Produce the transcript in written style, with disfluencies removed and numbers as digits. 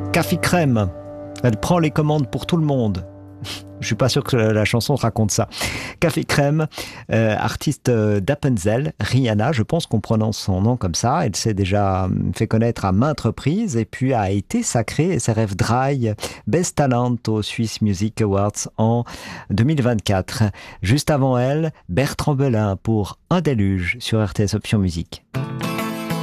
Café Crème, elle prend les commandes pour tout le monde. Je suis pas sûr que la chanson raconte ça. Café Crème, artiste d'Appenzell, Rihanna, je pense qu'on prononce son nom comme ça. Elle s'est déjà fait connaître à maintes reprises et puis a été sacrée SRF Dry Best Talent aux Swiss Music Awards en 2024. Juste avant elle, Bertrand Belin pour Un déluge sur RTS Option Musique.